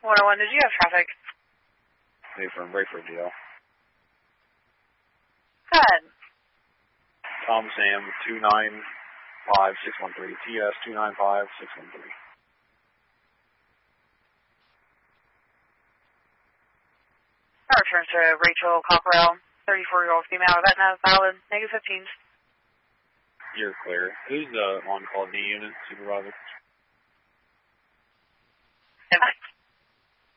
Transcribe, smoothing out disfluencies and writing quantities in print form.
101, did you have traffic? From Rayford, DL. Go ahead. Tom Sam 295613. TS 295613. That returns to Rachel Cockrell, 34-year-old female, Ravenna, valid, -15. You're clear. Who's the on-call D unit supervisor?